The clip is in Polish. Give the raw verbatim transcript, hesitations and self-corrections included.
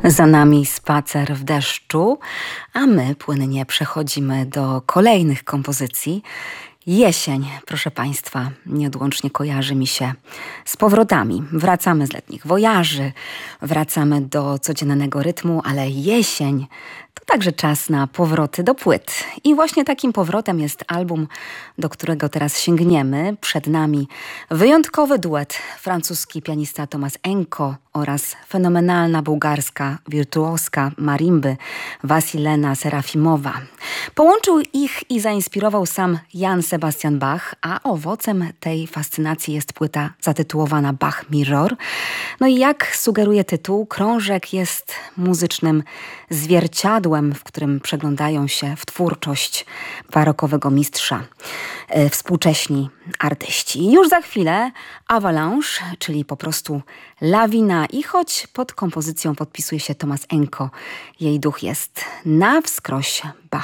Za nami spacer w deszczu, a my płynnie przechodzimy do kolejnych kompozycji. Jesień, proszę Państwa, nieodłącznie kojarzy mi się z powrotami. Wracamy z letnich wojaży, wracamy do codziennego rytmu, ale jesień to także czas na powroty do płyt. I właśnie takim powrotem jest album, do którego teraz sięgniemy. Przed nami wyjątkowy duet, francuski pianista Tomasz Enko oraz fenomenalna bułgarska wirtuoska marimby Wasilena Serafimowa. Połączył ich i zainspirował sam Jan Sebastian Bach, a owocem tej fascynacji jest płyta zatytułowana Bach Mirror. No i jak sugeruje tytuł, krążek jest muzycznym zwierciadłem, w którym przeglądają się w twórczość barokowego mistrza e, współcześni artyści. Już za chwilę Avalanche, czyli po prostu lawina, i choć pod kompozycją podpisuje się Tomasz Enko, jej duch jest na wskroś Bach.